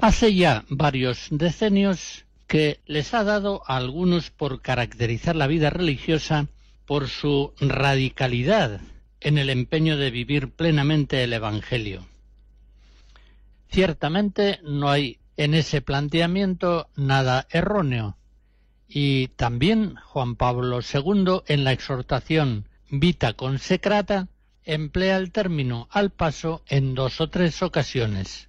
Hace ya varios decenios que les ha dado a algunos por caracterizar la vida religiosa por su radicalidad en el empeño de vivir plenamente el Evangelio. Ciertamente no hay en ese planteamiento nada erróneo, y también Juan Pablo II, en la exhortación Vita Consecrata, emplea el término al paso en 2 o 3 ocasiones.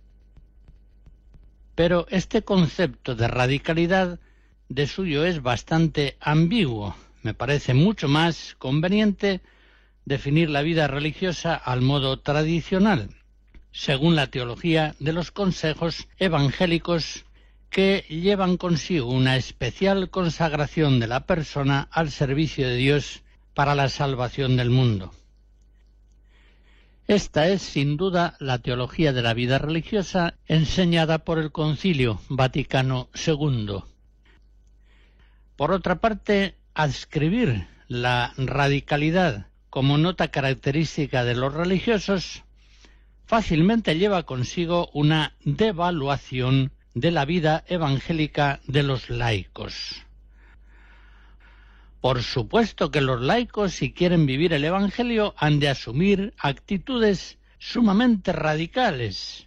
Pero este concepto de radicalidad de suyo es bastante ambiguo. Me parece mucho más conveniente definir la vida religiosa al modo tradicional, según la teología de los consejos evangélicos que llevan consigo una especial consagración de la persona al servicio de Dios para la salvación del mundo. Esta es, sin duda, la teología de la vida religiosa enseñada por el Concilio Vaticano II. Por otra parte, adscribir la radicalidad como nota característica de los religiosos fácilmente lleva consigo una devaluación de la vida evangélica de los laicos. Por supuesto que los laicos, si quieren vivir el Evangelio, han de asumir actitudes sumamente radicales.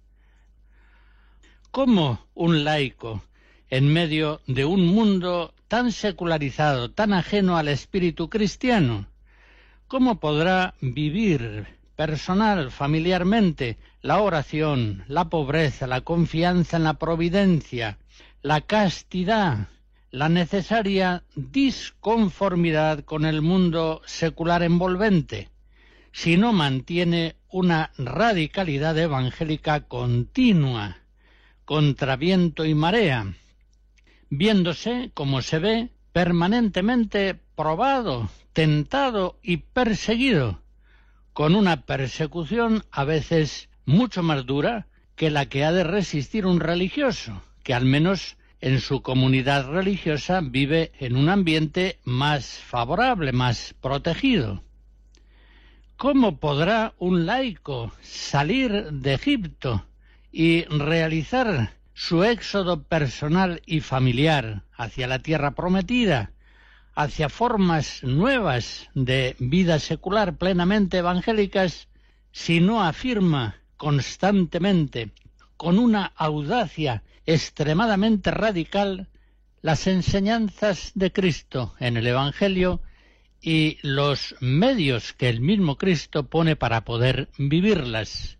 ¿Cómo un laico, en medio de un mundo tan secularizado, tan ajeno al espíritu cristiano, cómo podrá vivir personal, familiarmente, la oración, la pobreza, la confianza en la providencia, la castidad, la necesaria disconformidad con el mundo secular envolvente, si no mantiene una radicalidad evangélica continua, contra viento y marea, viéndose, como se ve, permanentemente probado, tentado y perseguido, con una persecución a veces mucho más dura que la que ha de resistir un religioso, que al menos en su comunidad religiosa vive en un ambiente más favorable, más protegido. ¿Cómo podrá un laico salir de Egipto y realizar su éxodo personal y familiar hacia la tierra prometida, hacia formas nuevas de vida secular plenamente evangélicas, si no afirma constantemente, con una audacia extremadamente radical, las enseñanzas de Cristo en el Evangelio y los medios que el mismo Cristo pone para poder vivirlas?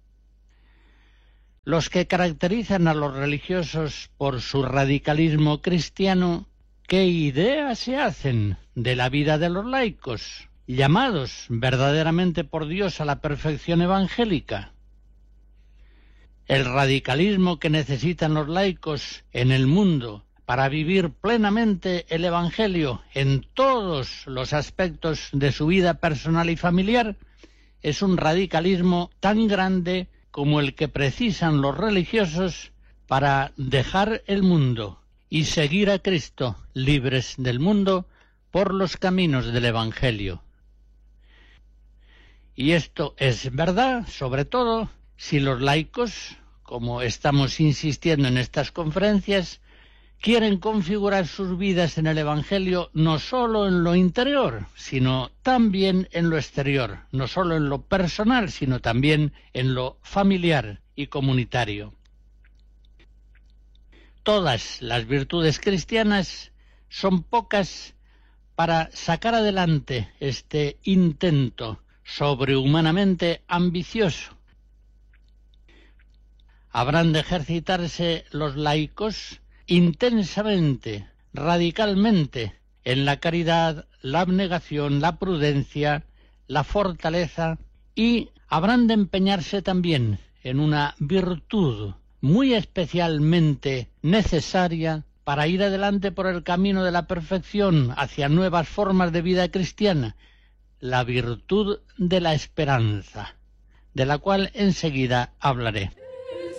Los que caracterizan a los religiosos por su radicalismo cristiano, ¿qué idea se hacen de la vida de los laicos, llamados verdaderamente por Dios a la perfección evangélica? El radicalismo que necesitan los laicos en el mundo para vivir plenamente el Evangelio en todos los aspectos de su vida personal y familiar es un radicalismo tan grande como el que precisan los religiosos para dejar el mundo y seguir a Cristo libres del mundo por los caminos del Evangelio. Y esto es verdad, sobre todo, si los laicos, como estamos insistiendo en estas conferencias, quieren configurar sus vidas en el Evangelio no solo en lo interior, sino también en lo exterior, no solo en lo personal, sino también en lo familiar y comunitario. Todas las virtudes cristianas son pocas para sacar adelante este intento sobrehumanamente ambicioso. Habrán de ejercitarse los laicos intensamente, radicalmente, en la caridad, la abnegación, la prudencia, la fortaleza, y habrán de empeñarse también en una virtud muy especialmente necesaria para ir adelante por el camino de la perfección hacia nuevas formas de vida cristiana, la virtud de la esperanza, de la cual enseguida hablaré.